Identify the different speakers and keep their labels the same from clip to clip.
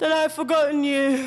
Speaker 1: that I've forgotten you.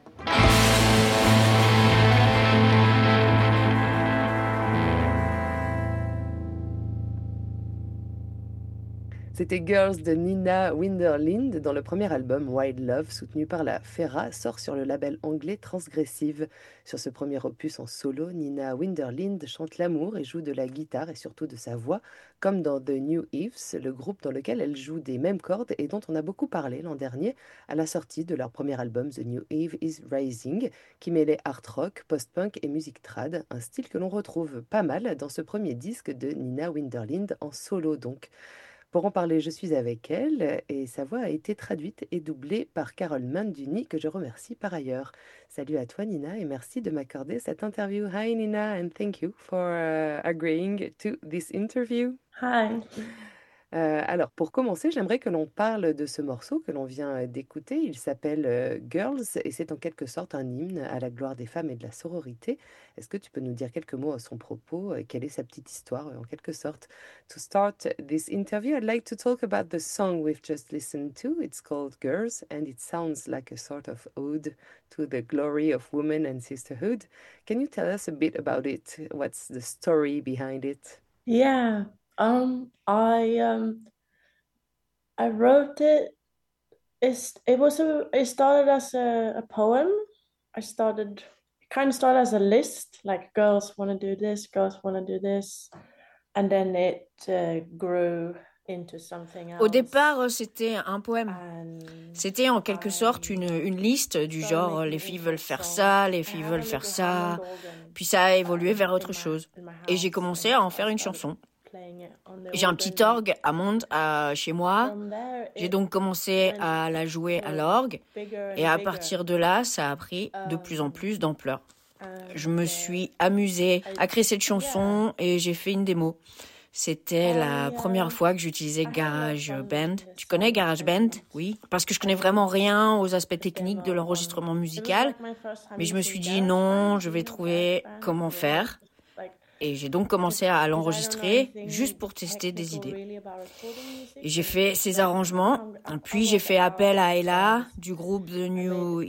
Speaker 2: C'était Girls de Nina Winderlind dans le premier album Wild Love, soutenu par la FERA, sort sur le label anglais Transgressive. Sur ce premier opus en solo, Nina Winderlind chante l'amour et joue de la guitare et surtout de sa voix, comme dans The New Eves, le groupe dans lequel elle joue des mêmes cordes et dont on a beaucoup parlé l'an dernier à la sortie de leur premier album The New Eve is Rising, qui mêlait art rock, post-punk et musique trad, un style que l'on retrouve pas mal dans ce premier disque de Nina Winderlind en solo donc. Pour en parler, je suis avec elle et sa voix a été traduite et doublée par Carole Manduni, que je remercie par ailleurs. Salut à toi Nina et merci de m'accorder cette interview. Hi Nina and thank you for agreeing to this interview.
Speaker 3: Hi.
Speaker 2: Alors, pour commencer, j'aimerais que l'on parle de ce morceau que l'on vient d'écouter. Il s'appelle Girls et c'est en quelque sorte un hymne à la gloire des femmes et de la sororité. Est-ce que tu peux nous dire quelques mots à son propos? Quelle est sa petite histoire en quelque sorte? To start this interview, I'd like to talk about the song we've just listened to. It's called Girls and it sounds like a sort of ode to the glory of women and sisterhood. Can you tell us a bit about it? What's the story behind it?
Speaker 3: Yeah. I wrote it. It started as a poem. It kind of started as a list, like girls want to do this, girls want to do this, and then it grew into something else.
Speaker 1: Au départ, c'était un poème.
Speaker 3: And
Speaker 1: C'était en quelque sorte une liste du genre les filles veulent faire ça, les filles veulent faire ça. Puis ça a évolué vers autre chose. Et j'ai commencé à en faire une chanson. J'ai un petit orgue à Monde chez moi. J'ai donc commencé à la jouer à l'orgue. Et à partir de là, ça a pris de plus en plus d'ampleur. Je me suis amusée à créer cette chanson et j'ai fait une démo. C'était la première fois que j'utilisais GarageBand. Tu connais GarageBand? Oui. Parce que je connais vraiment rien aux aspects techniques de l'enregistrement musical. Mais je me suis dit non, je vais trouver comment faire. Et j'ai donc commencé à l'enregistrer juste pour tester des idées. Et j'ai fait ces arrangements. Puis j'ai fait appel à Ella du groupe The New